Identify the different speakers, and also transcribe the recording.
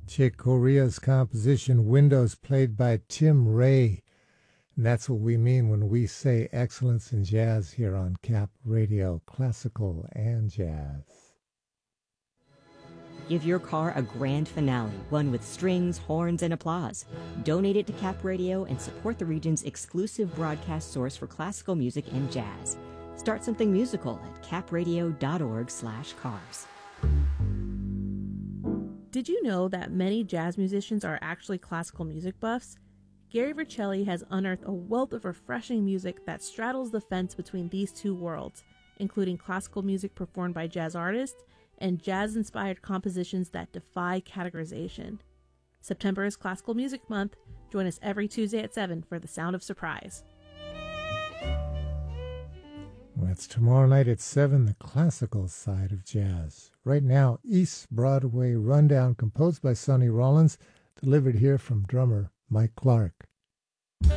Speaker 1: Chick Corea's composition Windows, played by Tim Ray. And that's what we mean when we say excellence in jazz here on Cap Radio, classical and jazz.
Speaker 2: Give your car a grand finale, one with strings, horns, and applause. Donate it to Cap Radio and support the region's exclusive broadcast source for classical music and jazz. Start something musical at capradio.org/cars.
Speaker 3: Did you know that many jazz musicians are actually classical music buffs? Gary Vercelli has unearthed a wealth of refreshing music that straddles the fence between these two worlds, including classical music performed by jazz artists and jazz-inspired compositions that defy categorization. September is Classical Music Month. Join us every Tuesday at 7 for The Sound of Surprise.
Speaker 1: That's tomorrow night at 7, the classical side of jazz. Right now, East Broadway Rundown, composed by Sonny Rollins, delivered here from drummer Mike Clark.